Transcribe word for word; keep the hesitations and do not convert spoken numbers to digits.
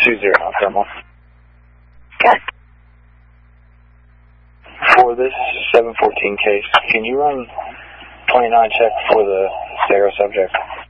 two zero, Thermal. Okay. For this seven fourteen case, can you run twenty-nine check for the stereo subject?